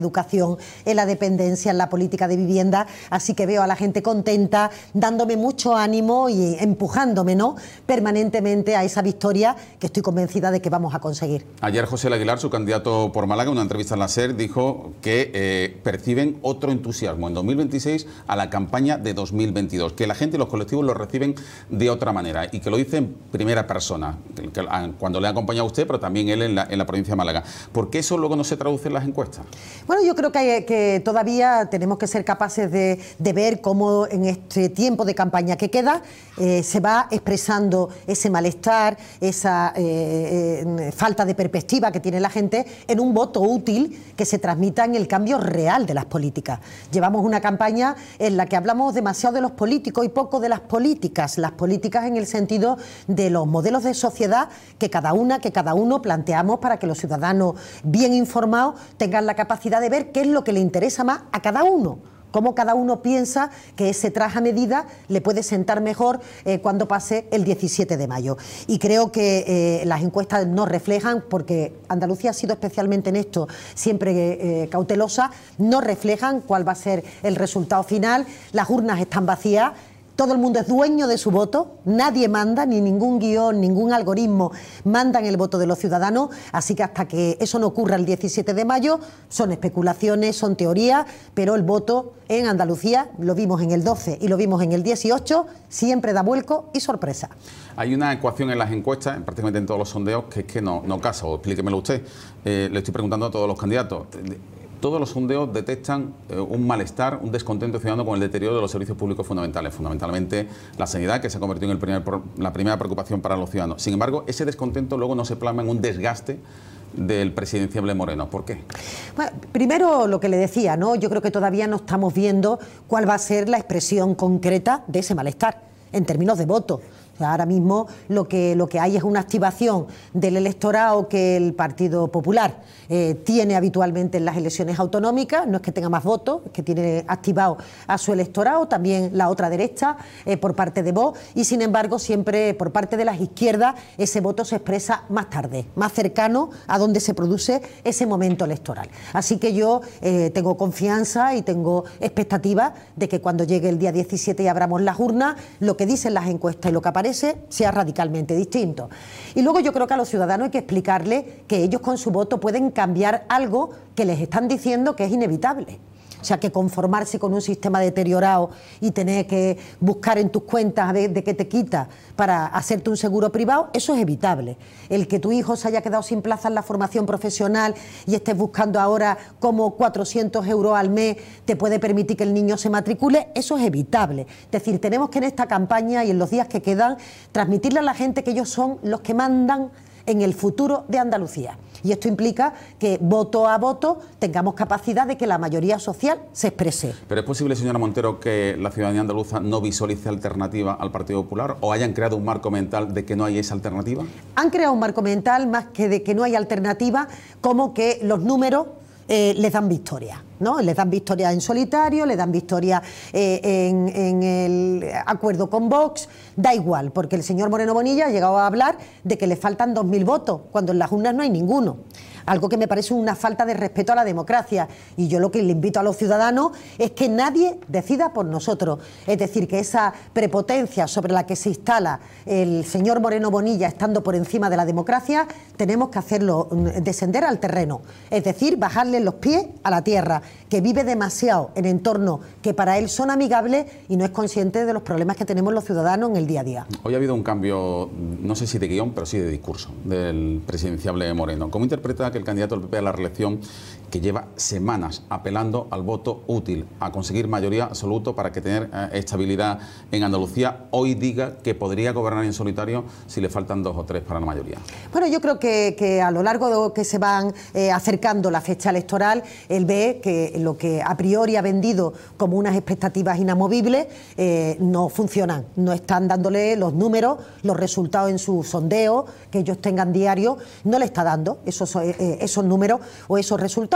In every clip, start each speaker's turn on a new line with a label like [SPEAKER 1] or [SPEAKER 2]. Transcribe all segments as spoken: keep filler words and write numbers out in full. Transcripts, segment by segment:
[SPEAKER 1] educación, en la dependencia, en la política de vivienda, así que veo a la gente contenta, dándome mucho ánimo y empujándome, ¿no?, permanentemente a esa victoria que estoy convencida de que vamos a conseguir.
[SPEAKER 2] Ayer José Aguilar, su candidato por Málaga, en una entrevista en la SER, dijo que eh, perciben otro entusiasmo en dos mil veintiséis a la campaña de dos mil veintidós, que la gente y los colectivos lo reciben de otra manera y que lo dice en primera persona, que, que, cuando le ha acompañado a usted, pero también él en la, en la provincia de Málaga. ¿Por qué eso luego no se traduce en las encuestas?
[SPEAKER 1] Bueno, yo creo que, que todavía tenemos que ser capaces de, de ver cómo en este tiempo de campaña que queda eh, se va expresando ese malestar, esa eh, eh, falta de perspectiva que tiene la gente en un voto útil que se transmita en el cambio real de las políticas. Llevamos una campaña en la que hablamos demasiado de los políticos y poco de las políticas, las políticas en el sentido de los modelos de sociedad que cada una, que cada uno planteamos para que los ciudadanos bien informados tengan la capacidad de ver qué es lo que le interesa más a cada uno, cómo cada uno piensa que ese traje a medida le puede sentar mejor eh, cuando pase el diecisiete de mayo. Y creo que eh, las encuestas nos reflejan, porque Andalucía ha sido especialmente en esto siempre eh, cautelosa, no reflejan cuál va a ser el resultado final. Las urnas están vacías. Todo el mundo es dueño de su voto, nadie manda, ni ningún guión, ningún algoritmo mandan el voto de los ciudadanos, así que hasta que eso no ocurra el diecisiete de mayo, son especulaciones, son teorías, pero el voto en Andalucía, lo vimos en el doce y lo vimos en el dieciocho, siempre da vuelco y sorpresa.
[SPEAKER 2] Hay una ecuación en las encuestas, prácticamente en todos los sondeos, que es que no, no casa, o explíquemelo usted. Eh, le estoy preguntando a todos los candidatos. Todos los sondeos detectan eh, un malestar, un descontento ciudadano con el deterioro de los servicios públicos fundamentales, fundamentalmente la sanidad, que se ha convertido en el primer, la primera preocupación para los ciudadanos. Sin embargo, ese descontento luego no se plasma en un desgaste del presidenciable Moreno. ¿Por qué?
[SPEAKER 1] Bueno, primero lo que le decía, ¿no? Yo creo que todavía no estamos viendo cuál va a ser la expresión concreta de ese malestar en términos de voto. O sea, ahora mismo lo que, lo que hay es una activación del electorado que el Partido Popular eh, tiene habitualmente en las elecciones autonómicas. No es que tenga más votos, es que tiene activado a su electorado, también la otra derecha eh, por parte de Vox, y sin embargo siempre por parte de las izquierdas ese voto se expresa más tarde, más cercano a donde se produce ese momento electoral. Así que yo eh, tengo confianza y tengo expectativa de que cuando llegue el día diecisiete y abramos las urnas, lo que dicen las encuestas y lo que aparece sea radicalmente distinto. Y luego yo creo que a los ciudadanos hay que explicarles que ellos con su voto pueden cambiar algo que les están diciendo que es inevitable. O sea, que conformarse con un sistema deteriorado y tener que buscar en tus cuentas a ver de qué te quita para hacerte un seguro privado, eso es evitable. El que tu hijo se haya quedado sin plaza en la formación profesional y estés buscando ahora cómo cuatrocientos euros al mes te puede permitir que el niño se matricule, eso es evitable. Es decir, tenemos que en esta campaña y en los días que quedan transmitirle a la gente que ellos son los que mandan en el futuro de Andalucía. Y esto implica que voto a voto tengamos capacidad de que la mayoría social se exprese.
[SPEAKER 2] ¿Pero es posible, señora Montero, que la ciudadanía andaluza no visualice alternativa al Partido Popular o hayan creado un marco mental de que no hay esa alternativa?
[SPEAKER 1] Han creado un marco mental más que de que no hay alternativa, como que los números eh, les dan victoria, ¿no? Les dan victoria en solitario, les dan victoria eh, en, en el acuerdo con Vox, da igual, porque el señor Moreno Bonilla ha llegado a hablar de que le faltan dos mil votos, cuando en las urnas no hay ninguno. Algo que me parece una falta de respeto a la democracia. Y yo lo que le invito a los ciudadanos es que nadie decida por nosotros. Es decir, que esa prepotencia sobre la que se instala el señor Moreno Bonilla estando por encima de la democracia, tenemos que hacerlo descender al terreno. Es decir, bajarle los pies a la tierra, que vive demasiado en entornos que para él son amigables y no es consciente de los problemas que tenemos los ciudadanos en el día a día.
[SPEAKER 2] Hoy ha habido un cambio, no sé si de guión, pero sí de discurso del presidenciable Moreno. ¿Cómo interpreta que el candidato del P P a la reelección, que lleva semanas apelando al voto útil, a conseguir mayoría absoluta para que tener eh, estabilidad en Andalucía, hoy diga que podría gobernar en solitario si le faltan dos o tres para la mayoría?
[SPEAKER 1] Bueno, yo creo que, que a lo largo de que se van eh, acercando la fecha electoral, él ve que lo que a priori ha vendido como unas expectativas inamovibles eh, no funcionan, no están dándole los números, los resultados en su sondeo, que ellos tengan diario, no le está dando esos, eh, esos números o esos resultados.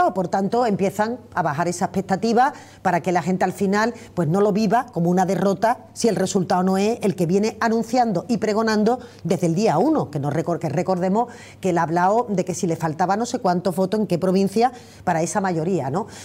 [SPEAKER 1] resultado. Por tanto, empiezan a bajar esa expectativa para que la gente al final pues no lo viva como una derrota si el resultado no es el que viene anunciando y pregonando desde el día uno, que, nos recor que recordemos que él ha hablado de que si le faltaba no sé cuántos votos en qué provincia para esa mayoría, ¿no?